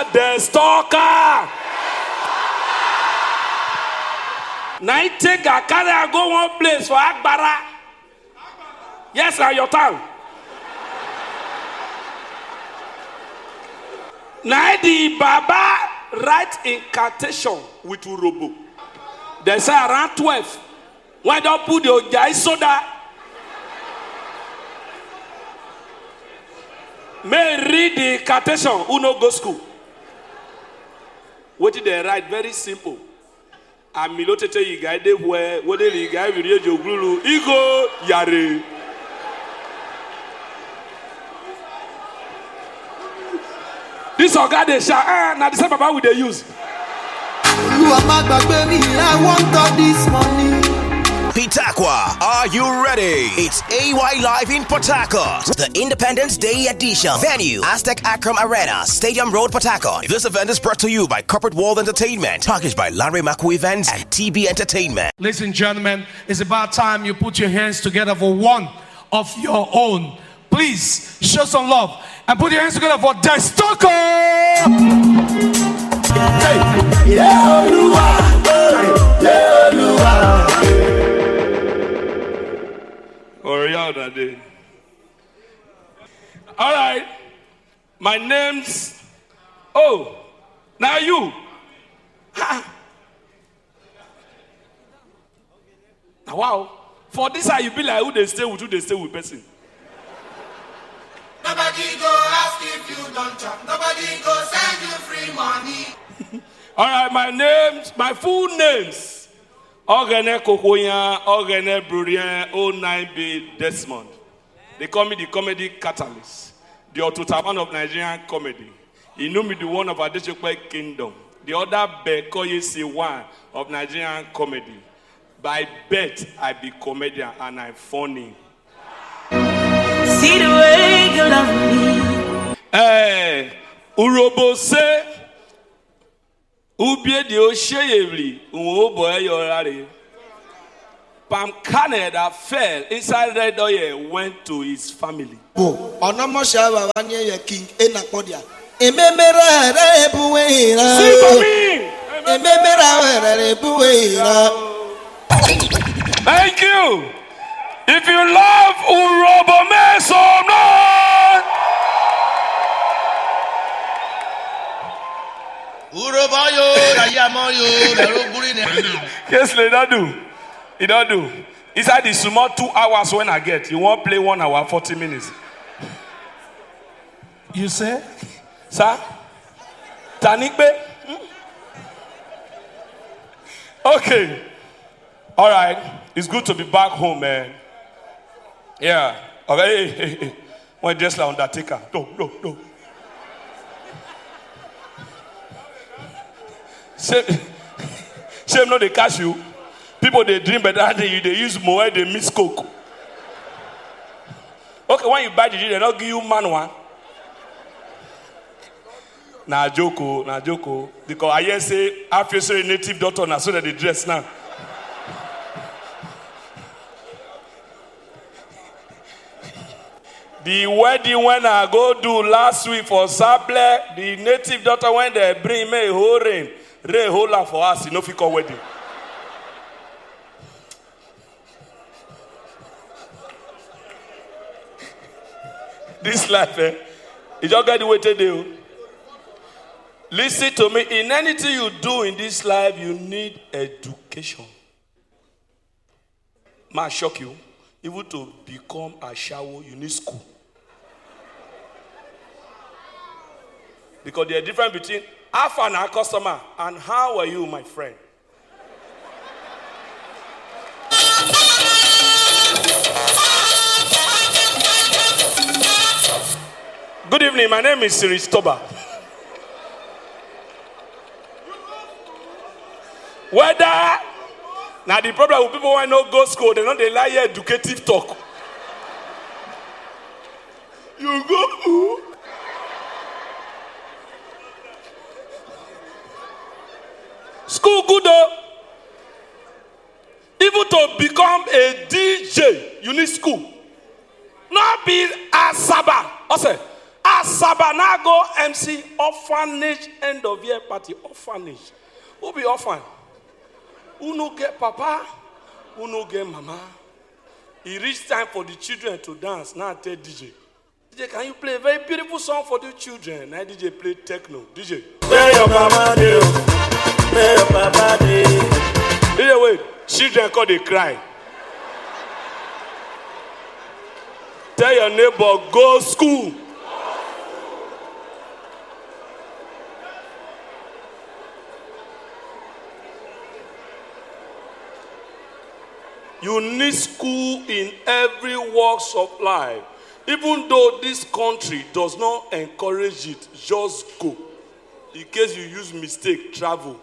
the stalker. Now you take a carry and go one place for Agbara. Yes, now your tongue. Now the Baba write incantation with Urobo. They say around 12. Why don't put your jai soda? May read the incantation. Who no go school? What did they write? Very simple. Amilotete yigaide where what did you guy with your glue? Ego yare. This organ they shall now the same Baba with they use. I want all this money. Pitakwa, are you ready? It's AY Live in Port Harcourt, the Independence Day edition. Venue, Aztec Akram Arena, Stadium Road, Port Harcourt. This event is brought to you by Corporate World Entertainment, packaged by Larry Maku Events and TB Entertainment. Ladies and gentlemen, it's about time you put your hands together for one of your own. Please show some love and put your hands together for The Stalker. Hey, yeah, all right, my name's. Oh, now you. Now, wow. For this, how you be like who they stay with person. Nobody go ask if you don't chop. Nobody go send you free money. All right, my full names. Ogene Kokoyan, Ogene Brurian, 09B Desmond. They call me the comedy catalyst, the Ototaban of Nigerian comedy. He knew me the one of Adeshokwe Kingdom. The other Bekoye C1 of Nigerian comedy. By bet, I be comedian and I'm funny. See the way you love me. Hey, Urobo say, Ubie di Osheyevli, Uwobo Yorari. Pam Canada fell inside Red Oye, went to his family. Oh, Onomosha Wanye King Enapodia. See for me! Thank you. If you love Urobo, make some noise. Yes, they don't do. He don't do. Inside the small 2 hours when I get, you won't play 1 hour, 40 minutes. You say? Sir? Tanikbe? Okay. All right. It's good to be back home, man. Yeah. Okay. Hey. When just like Undertaker. No. Shame no they catch you. People they dream better than they use more, they miss coke. Okay, when you buy the drink, they don't give you manual. Na joko. Because I hear say after say native doctor now so that they dress now. The wedding when I go do last week for Sable, the native daughter when they bring me a whole rain hold up for us, you know, if wedding. This life, you just got the way to do. Listen to me. In anything you do in this life, you need education. Might shock you. Even to become a shower, you need school. Because there's a difference between how far a customer and how are you, my friend? Good evening. My name is Siri Stoba. Whether now the problem with people who know go school, they know they lie educative talk. You go. School good though. Even to become a DJ, you need school. Not be a Saba. I say, a Sabanago MC orphanage end of year party. Orphanage. Who be orphan? Who no get papa? Who no get mama? It reached time for the children to dance. Now I tell DJ, can you play a very beautiful song for the children? Now DJ play techno. DJ. Play your mama day. Play your papa day. DJ wait. Children call they cry. Tell your neighbor, go school. You need school in every walks of life. Even though this country does not encourage it, just go. In case you use mistake, travel.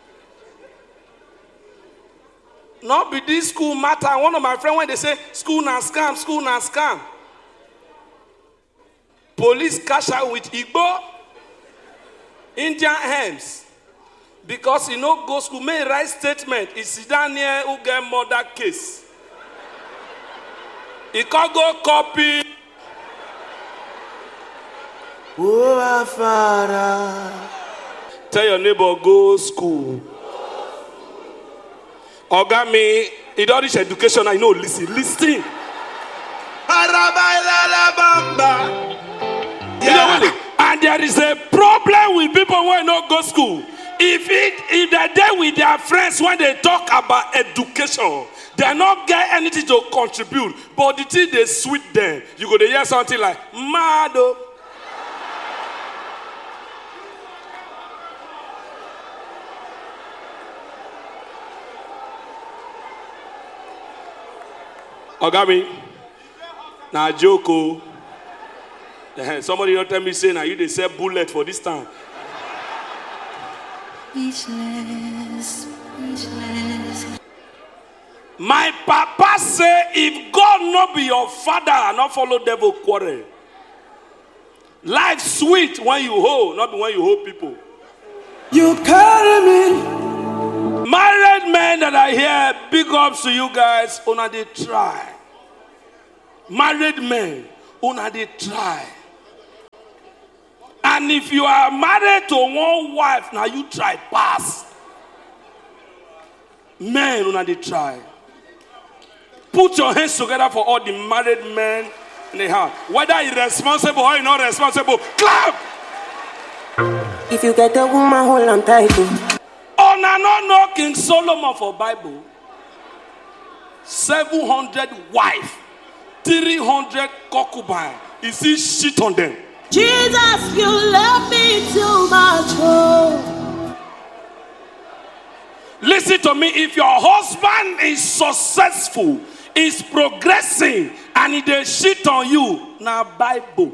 Not be this school matter. One of my friends, when they say school na scam, school na scam. Police cash out with Igbo, Indian hymns. Because he no go school, may write statement. He sit down here who get murder case. He can't go copy. Tell your neighbor, go school. Ogami, he don't reach education, I know, listen. Yeah. And there is a problem with people who don't go school. If they're there with their friends when they talk about education, they not get anything to contribute. But the thing they sweet them, you go to hear something like, Mado. Ogami, now Joko. Somebody don't tell me say now you they sell bullet for this time. Speechless. My papa say if God not be your father, not follow devil quarrel. Life sweet when you hold, not when you hold people. You carry me. Married men that are here, big ups to you guys. Una they try. Married men, una they try. And if you are married to one wife, now you try pass. Men, una they try. Put your hands together for all the married men in the house. Whether irresponsible or not responsible, clap. If you get a woman, hold on tight. Oh, no, King Solomon for Bible. 700 wife, 300 concubine. Is he shit on them? Jesus, you love me too much. Oh. Listen to me. If your husband is successful, is progressing, and he dey shit on you, now Bible.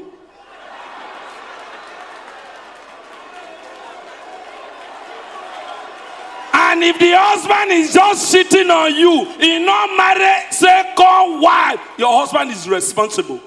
And if the husband is just shitting on you, he not marry second wife, your husband is responsible.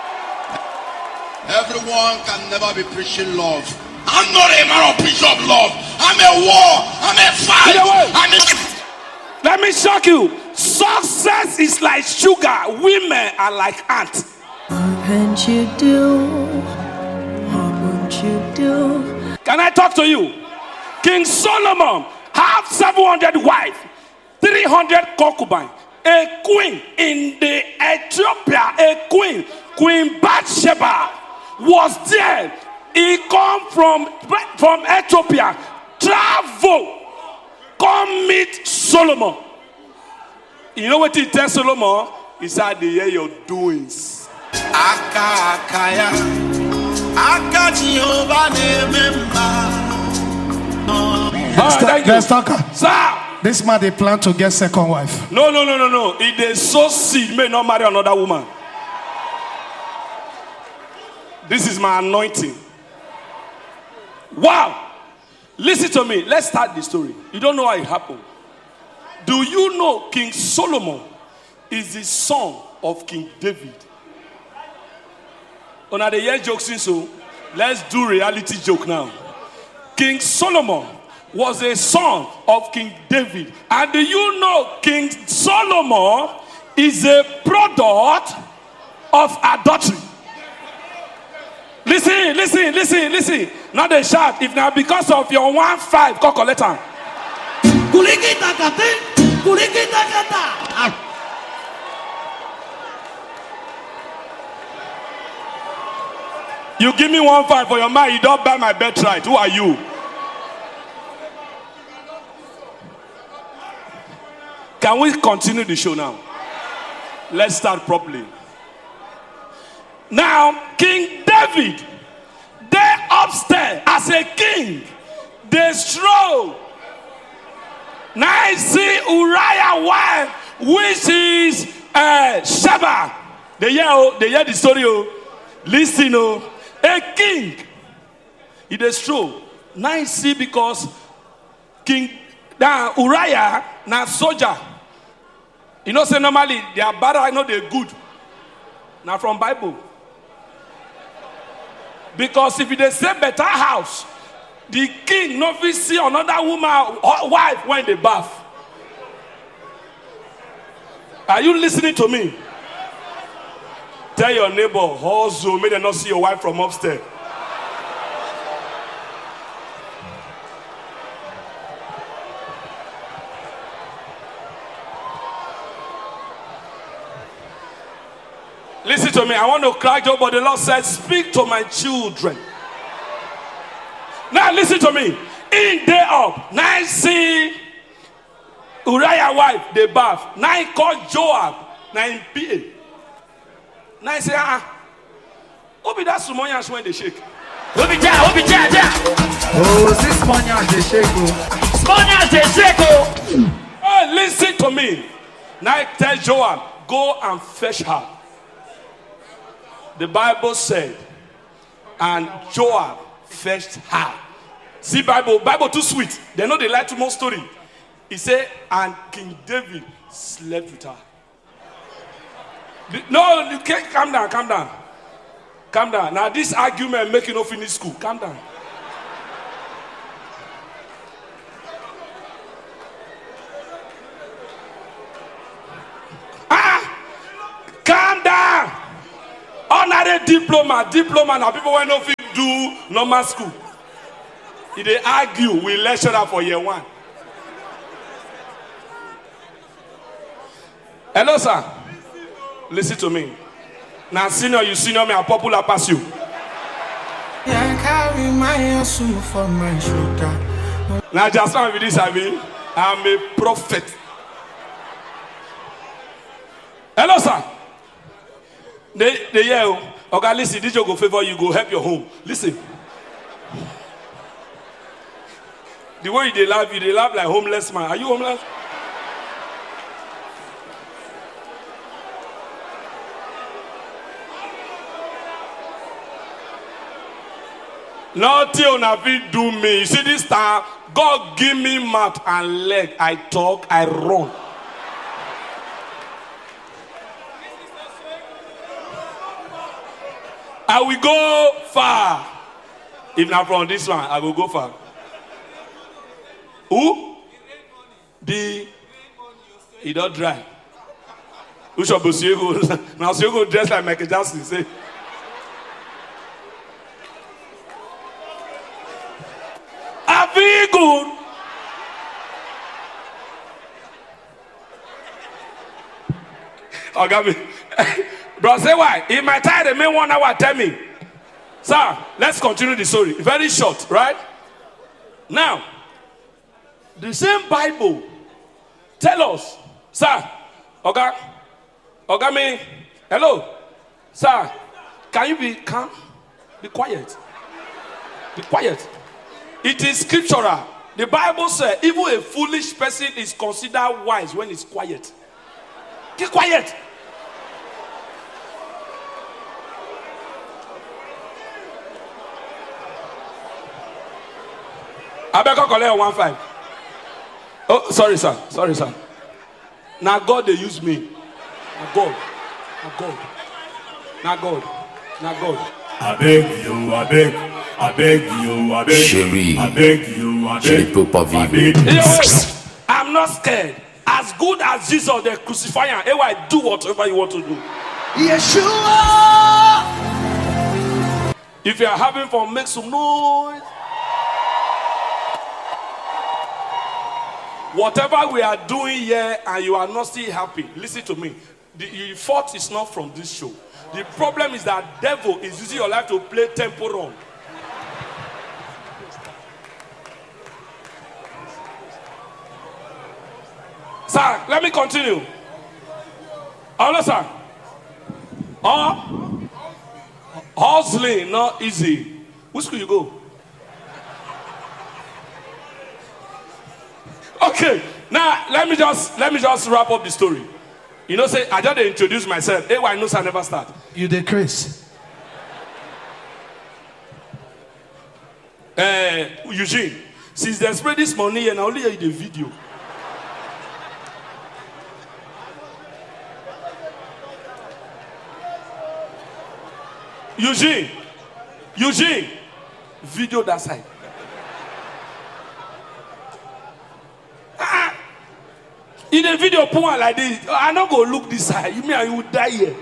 Everyone can never be preaching love. I'm not a man of preach of love. I'm a war. I'm a fight. Let me shock you. Success is like sugar. Women are like ants. What can't you do? What won't you do? Can I talk to you? King Solomon have 700 wives, 300 concubines, a queen in the Ethiopia, a queen, Queen Bathsheba was there. He come from Ethiopia, travel, come meet Solomon. You know what he tells Solomon? He said, they hear your doings. Let's talk. Sir. This man, they plan to get second wife. No. If they sow seed, may not marry another woman. This is my anointing. Wow. Listen to me. Let's start the story. You don't know how it happened. Do you know King Solomon is the son of King David? On the year jokes, so let's do reality joke now. King Solomon was a son of King David. And do you know King Solomon is a product of adultery? Listen. Not a shout. If now because of your 1-5, call collector. You give me 1-5 for your mind, you don't buy my birthright. Who are you? Can we continue the show now? Let's start properly. Now, King David, they upstairs as a king, they stroll. Now I see Uriah wife, which is Sheba. They hear the story. Listen, a king, he dey stroll. Now I see because King Uriah now soldier. You know, say normally they are bad, I know they're good. Now from Bible. Because if they say better house, the king no fit see another woman wife when they bath. Are you listening to me? Tell your neighbor, also, may they not see your wife from upstairs. Listen to me. I want to cry joke, but the Lord said, speak to my children. Now listen to me. In day up, now I see Uriah wife, they bath. Now I call Joab, now in PA. Now I say, who be that Sumonians when they shake? Oh, this Spaniards they shake. Spaniards they shake. Hey, listen to me. Now I tell Joab, go and fetch her. The Bible said, and Joab fetched her. See, Bible too sweet. They know they like too much story. He said, and King David slept with her. No, you can't. Calm down. Now this argument make you not finish school. Calm down. Calm down. Honorary diploma. Now people when no fit do normal school. If they argue, we lecture her for year 1. Hello, sir. Listen to me. Now, senior, you senior me, I'm popular pass you. I carry my hustle for my shoulder. Now, just now with this, I'm a prophet. Hello, sir. They yell, okay, listen, this joke go favor you, go help your home. Listen. The way they laugh like homeless man. Are you homeless? Nothing on fit do me. You see this time, God give me mouth and leg. I talk, I run. I will go far. If not from this one, I will go far. Who? He don't drive. Who shall be Siego? Now Siego dressed like Michael Jackson. Say. I feel good. Oh, got me. Bro, say why? If my time remain 1 hour, tell me. Sir, let's continue the story. Very short, right? Now, the same Bible tell us, sir, okay, me, hello, sir, can you be calm? Be quiet. Be quiet. It is scriptural. The Bible says, even a foolish person is considered wise when he's quiet. Keep quiet. I better collect 1-5. Oh, sorry, sir. Now God, they use me. Now God. I beg you. Chérie, je ne peux pas vivre. I'm not scared. As good as Jesus, they crucify him. Anyway, do whatever you want to do. Yeshua. If you are having fun, make some noise. Whatever we are doing here and you are not still happy, listen to me. The fault is not from this show. The problem is that devil is using your life to play tempo wrong. Sir, let me continue. Hello, sir. Hustling, not easy. Which school you go? Okay, now let me just wrap up the story. You know, say I just introduce myself. Hey, why no sir never start? You did Chris. Eugene, since they spread this money and I only hear the video. Eugene, video that side. In the video, put one like this. I not go look this side. You mean I will die here,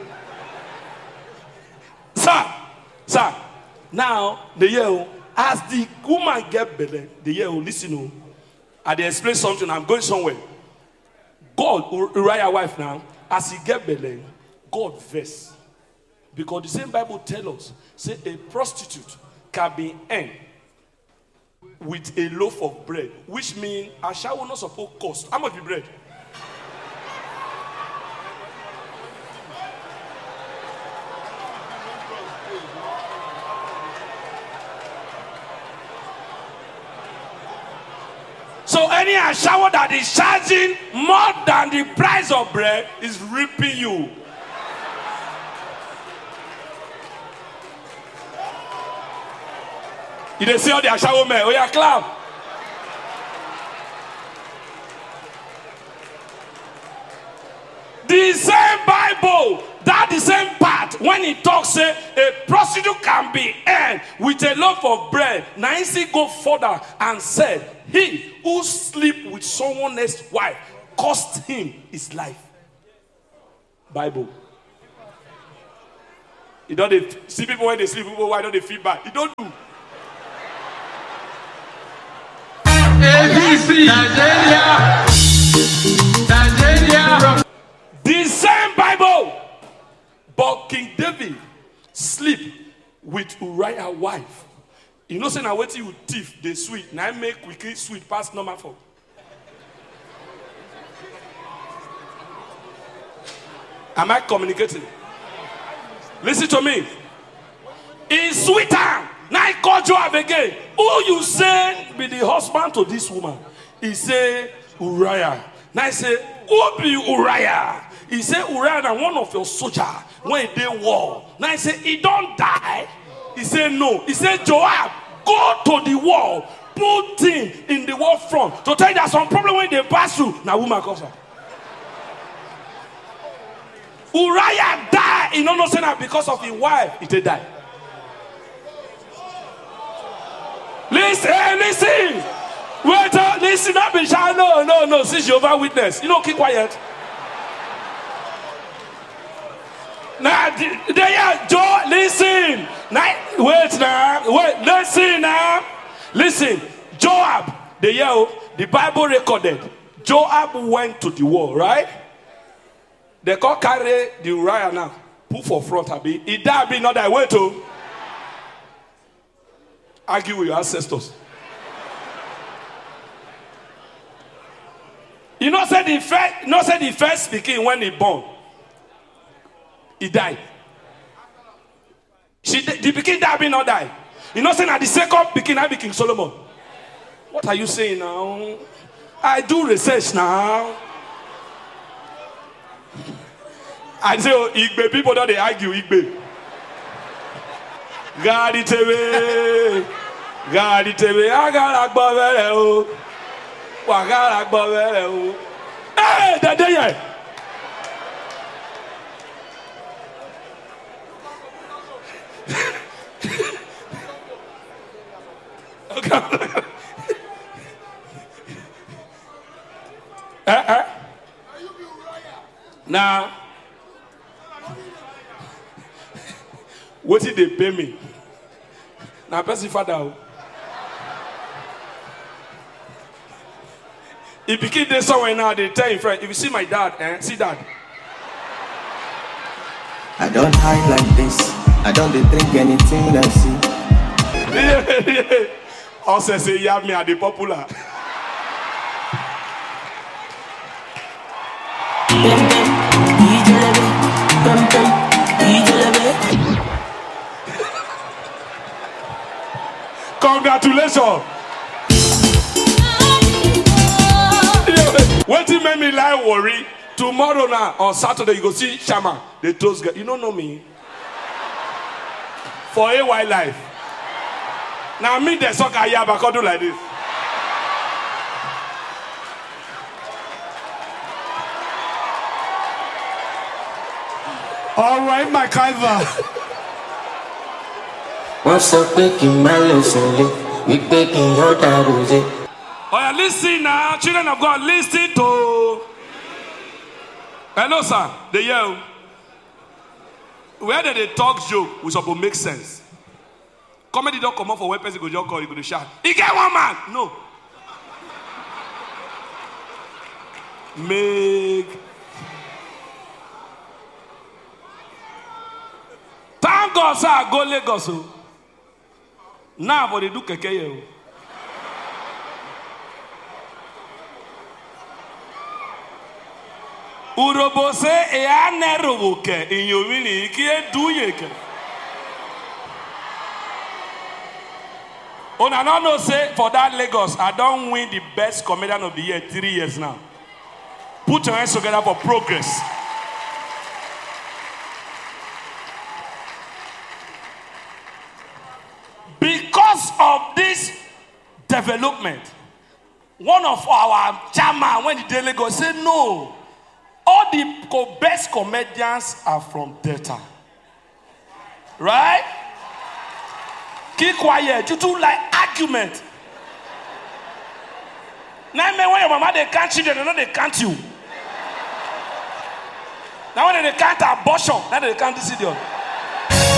sir. Now the year as the woman get better, the year listen. I they explain something. I'm going somewhere. God, Uriah wife now, as he get better, God vex. Because the same Bible tells us, say a prostitute can be earned with a loaf of bread, which means a shower not supposed to cost. How much be bread? So any shower that is charging more than the price of bread is ripping you. You didn't see all the shower men. Oh yeah, clap. The same Bible, that the same part, when it talks, say a prostitute can be earned with a loaf of bread. Now he go further and said, he who sleep with someone else's wife cost him his life. Bible. You don't see people when they sleep, people why don't they feel bad? You don't do. ABC, Nigeria. The same Bible. But King David sleep with Uriah's wife. You know, say now wait till you thief the sweet. Now make quickly sweet past number 4. Am I communicating? Listen to me. It's sweeter. Now I call Joab again. Who you say be the husband to this woman? He say Uriah. Now I say, who be Uriah? He say Uriah and one of your soldiers when they war. Now I say he don't die. He say no. He say Joab, go to the wall, put him in the war front to tell you there's some problem when they pass through. Now woman comes up. Uriah died. He don't know say that because of his wife. He did die. Listen. Wait, listen up, Bishop. No. Since Jehovah's Witness, you know, keep quiet. Now, Joe, listen. Now, listen now. Listen, Joab, the Bible recorded, Joab went to the war, right? They can't carry the Uriah now. Put for front, Abi. He died, be not that way to argue with your ancestors. You know, said the first speaking when he born, he died. The beginning died, be not die. You know, saying at the second beginning, I be King Solomon. What are you saying now? I do research now. I say, oh, Igbe, people don't they argue Igbe. God it away. I got a bavere. Wagara bavere. Hey, that day. Okay. Now, what did they pay me? Now, person father. If you keep this somewhere now, they tell your friend, if you see my dad, see dad. I don't hide like this. I don't drink anything I see. Also say, you have me at the popular. Congratulations. What you make me like worry? Tomorrow now, on Saturday, you go see Shaman. They toast girl. You don't know me. For AY life. Now me the soccer here, but I do like this. All right, my Kaiser. What's up, making my lesson? We taking your time. Oh, yeah, listen now, children of God, listen to. Hello, sir. They yell. Where they talk joke, we supposed to make sense. Comedy don't come up for one person go just call you go to shout. He get one man. No. Make. Thank God, sir. I go Lagos. Now, what they do keke. Urobose e aneroboke inyomini kie duyeke. Una no know say for that Lagos, I don't win the best comedian of the year 3 years now. Put your hands together for progress. Because of this development, one of our chairman when the day Lagos said no. All the best comedians are from Delta. Right? Keep quiet. You do like argument. Now, when your mama they can't children, they know they can't you. Now, when they can't abortion, now they can't this idiot.